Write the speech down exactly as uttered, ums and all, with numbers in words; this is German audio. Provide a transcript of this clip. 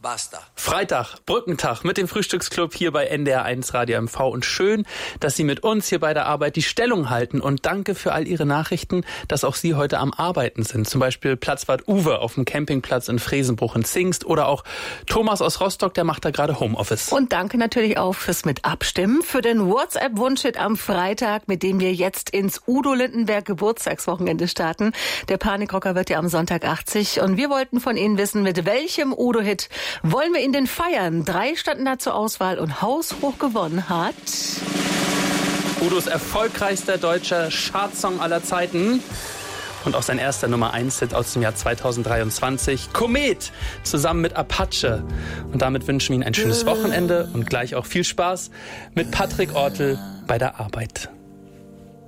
Basta. Freitag, Brückentag mit dem Frühstücksclub hier bei N D R eins Radio M V. Und schön, dass Sie mit uns hier bei der Arbeit die Stellung halten. Und danke für all Ihre Nachrichten, dass auch Sie heute am Arbeiten sind. Zum Beispiel Platzwart Uwe auf dem Campingplatz in Fresenbruch in Zingst oder auch Thomas aus Rostock, der macht da gerade Homeoffice. Und danke natürlich auch fürs Mit Abstimmen, für den WhatsApp-Wunschhit am Freitag, mit dem wir jetzt ins Udo Lindenberg Geburtstagswochenende starten. Der Panikrocker wird ja am Sonntag achtzig. Und wir wollten von Ihnen wissen, mit welchem Udo-Hit wollen wir ihn denn feiern? Drei standen da zur Auswahl und haushoch gewonnen hat Udos erfolgreichster deutscher Chartsong aller Zeiten und auch sein erster Nummer eins Hit aus dem Jahr zweitausenddreiundzwanzig, Komet, zusammen mit Apache. Und damit wünschen wir Ihnen ein schönes Wochenende und gleich auch viel Spaß mit Patrick Ortel bei der Arbeit.